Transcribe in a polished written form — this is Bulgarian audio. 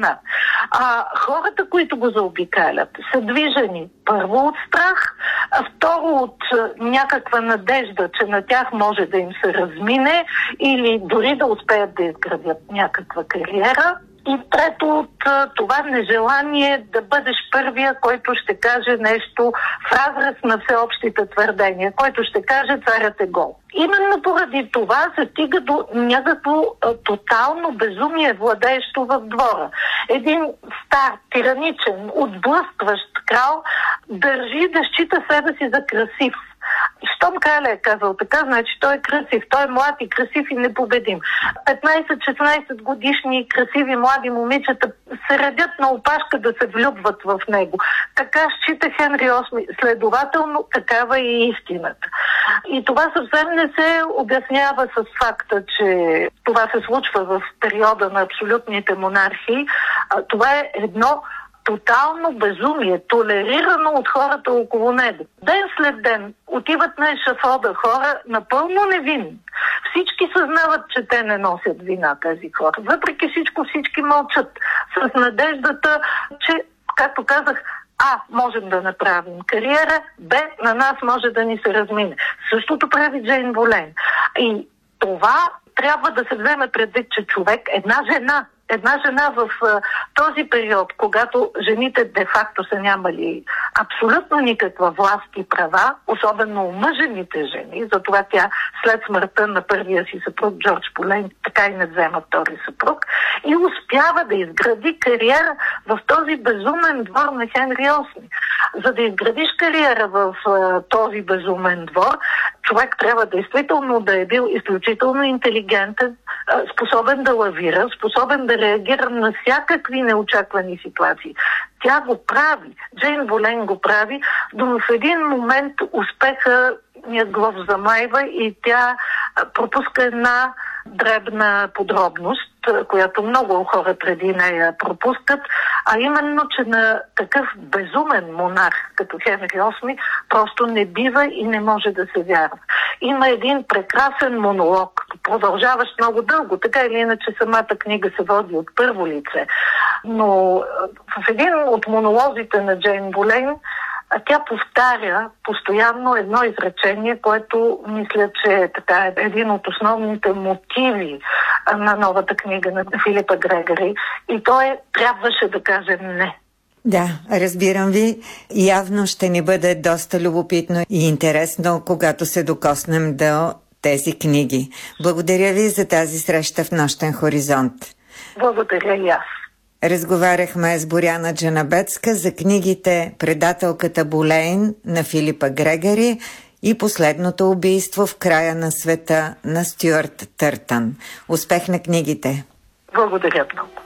страна. А хората, които го заобикалят, са движени първо от страх, а второ от някаква надежда, че на тях може да им се размине или дори да успеят да изградят някаква кариера. И трето от това нежелание да бъдеш първия, който ще каже нещо в разрез на всеобщите твърдения, който ще каже царят е гол. Именно поради това се стига до някакво тотално безумие, владеещо в двора. Един стар, тираничен, отблъскващ крал държи да счита себе си за красив. Щом краля е казал така, значи той е красив, той е млад и красив и непобедим. 15-16 годишни красиви млади момичета се редят на опашка да се влюбват в него. Така счита Хенри VIII. Следователно, такава е и истината. И това съвсем не се обяснява с факта, че това се случва в периода на абсолютните монархии. Това е едно тотално безумие, толерирано от хората около него. Ден след ден отиват на ешафода хора напълно невинни. Всички съзнават, че те не носят вина, тези хора. Въпреки всичко, всички мълчат с надеждата, че, както казах, можем да направим кариера, Б, на нас може да ни се размине. Същото прави Джейн Болейн. И това трябва да се вземе предвид, че човек, една жена в този период, когато жените де-факто са нямали абсолютно никаква власт и права, особено омъжените жени, затова тя след смъртта на първия си съпруг Джордж Болейн така и не взема втори съпруг, и успява да изгради кариера в този безумен двор на Хенри VIII. За да изградиш кариера в този безумен двор, човек трябва действително да е бил изключително интелигентен, способен да лавира, способен да реагира на всякакви неочаквани ситуации. Тя го прави, Джейн Болейн го прави, но в един момент успеха глав замайва и тя пропуска една дребна подробност, която много хора преди нея пропускат, а именно, че на такъв безумен монарх като Хенри VIII просто не бива и не може да се вярва. Има един прекрасен монолог, продължаващ много дълго, така или иначе самата книга се води от първо лице, но в един от монолозите на Джейн Болейн тя повтаря постоянно едно изречение, което мисля, че е един от основните мотиви на новата книга на Филипа Грегори, и то е: трябваше да кажем не. Да, разбирам ви. Явно ще ни бъде доста любопитно и интересно, когато се докоснем до тези книги. Благодаря ви за тази среща в Нощен хоризонт. Благодаря и аз. Разговаряхме с Боряна Джанабецка за книгите "Предателката Болейн" на Филипа Грегори и "Последното убийство в края на света" на Стюарт Търтън. Успех на книгите! Благодаря много!